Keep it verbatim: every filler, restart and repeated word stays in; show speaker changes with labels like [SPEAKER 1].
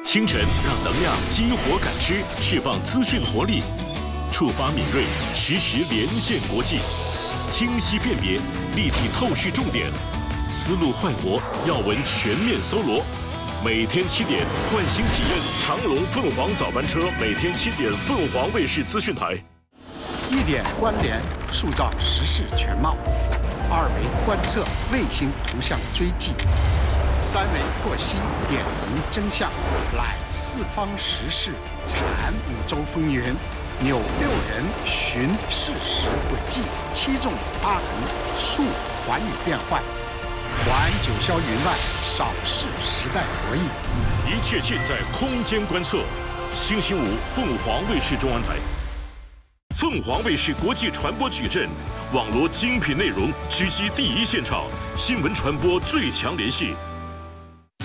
[SPEAKER 1] 清晨让能量激活感知，释放资讯活力，触发敏锐，实时连线国际，清晰辨别，立体透视重点，思路焕活，要闻全面搜罗。每天七点，换新体验长隆凤凰早班车，每天七点，凤凰卫视资讯台。
[SPEAKER 2] 一点关联，塑造时事全貌；二维观测，卫星图像追迹；三维获悉，点明真相。览四方时事，产五洲风云，纽六人，寻事实轨迹，七纵八横，述寰宇变幻。环九霄云外，扫视时代博弈。
[SPEAKER 1] 一切尽在空间观测。星期五，凤凰卫视中安台。凤凰卫视国际传播矩阵，网罗精品内容，直击第一现场，新闻传播最强联系。